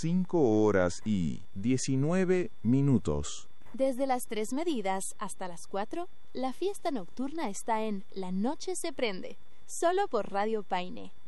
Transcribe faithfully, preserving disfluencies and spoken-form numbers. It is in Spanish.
cinco horas y diecinueve minutos. Desde las tres medidas hasta las cuatro, la fiesta nocturna está en La Noche se Prende, solo por Radio Paine.